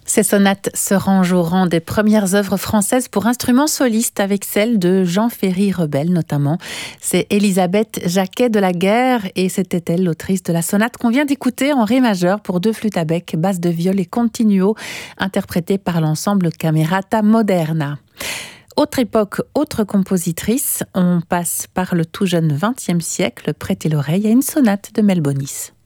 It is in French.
Ces sonates se rangent au rang des premières œuvres françaises pour instruments solistes, avec celle de Jean Ferry-Rebel notamment. C'est Élisabeth Jacquet de la Guerre et c'était elle l'autrice de la sonate qu'on vient d'écouter en ré majeur pour 2 flûtes à bec, basse de viol et continuo, interprétée par l'ensemble Camerata Moderna. Autre époque, autre compositrice, on passe par le tout jeune XXe siècle, prêtez l'oreille à une sonate de Mel Bonis.